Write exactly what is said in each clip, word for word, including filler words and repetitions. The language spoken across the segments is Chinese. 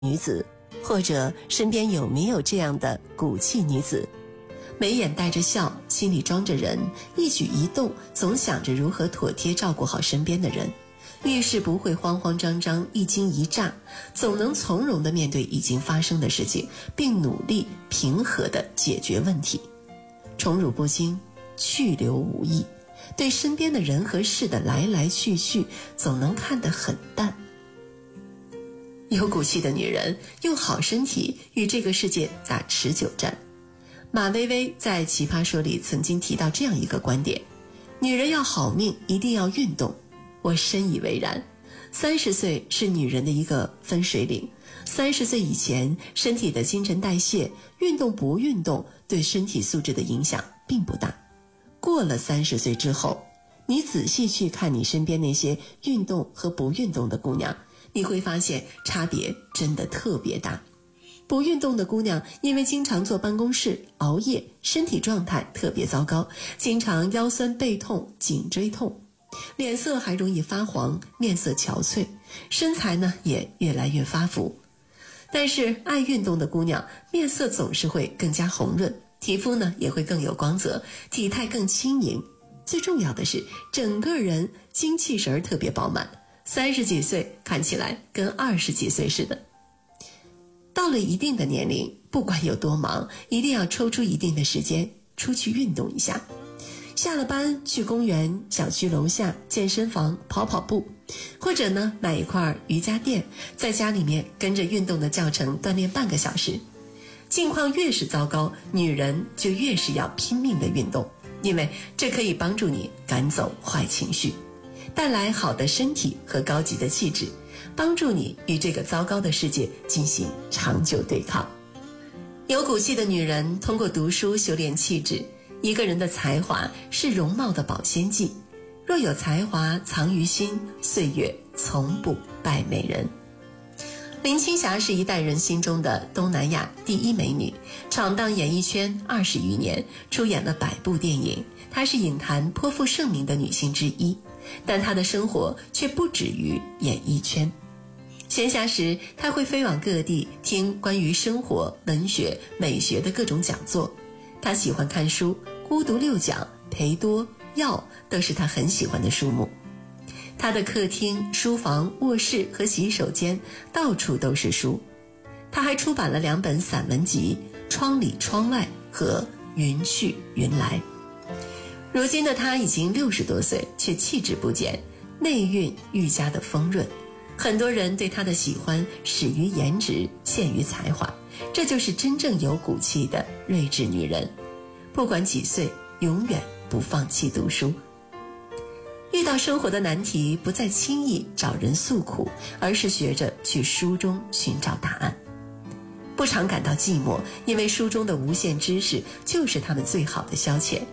女子，或者身边有没有这样的骨气女子，眉眼带着笑，心里装着人，一举一动总想着如何妥帖照顾好身边的人，遇事不会慌慌张张一惊一乍，总能从容地面对已经发生的事情，并努力平和地解决问题。宠辱不惊，去留无意，对身边的人和事的来来去去总能看得很淡。有骨气的女人用好身体与这个世界打持久战。马薇薇在《奇葩说》里曾经提到这样一个观点：女人要好命一定要运动。我深以为然。三十岁是女人的一个分水岭，三十岁以前身体的新陈代谢，运动不运动对身体素质的影响并不大。过了三十岁之后，你仔细去看你身边那些运动和不运动的姑娘，你会发现差别真的特别大。不运动的姑娘因为经常坐办公室熬夜，身体状态特别糟糕，经常腰酸背痛颈椎痛，脸色还容易发黄，面色憔悴，身材呢也越来越发福。但是爱运动的姑娘面色总是会更加红润，皮肤呢也会更有光泽，体态更轻盈，最重要的是整个人精气神特别饱满，三十几岁看起来跟二十几岁似的。到了一定的年龄，不管有多忙，一定要抽出一定的时间出去运动一下。下了班去公园、小区楼下健身房跑跑步，或者呢买一块瑜伽垫，在家里面跟着运动的教程锻炼半个小时。境况越是糟糕，女人就越是要拼命的运动，因为这可以帮助你赶走坏情绪，带来好的身体和高级的气质，帮助你与这个糟糕的世界进行长久对抗。有骨气的女人通过读书修炼气质。一个人的才华是容貌的保鲜剂，若有才华藏于心，岁月从不败美人。林青霞是一代人心中的东南亚第一美女，闯荡演艺圈二十余年，出演了百部电影，她是影坛颇负盛名的女性之一，但她的生活却不止于演艺圈。闲暇时，她会飞往各地听关于生活、文学、美学的各种讲座。她喜欢看书，孤独六讲、裴多、药都是她很喜欢的书目。她的客厅、书房、卧室和洗手间到处都是书。她还出版了两本散文集《窗里窗外》和《云去云来》。如今的她已经六十多岁，却气质不减，内蕴愈加的丰润。很多人对她的喜欢始于颜值，陷于才华，这就是真正有骨气的睿智女人。不管几岁，永远不放弃读书。遇到生活的难题，不再轻易找人诉苦，而是学着去书中寻找答案。不常感到寂寞，因为书中的无限知识就是他们最好的消遣。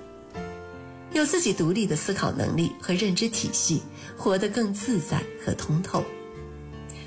有自己独立的思考能力和认知体系，活得更自在和通透。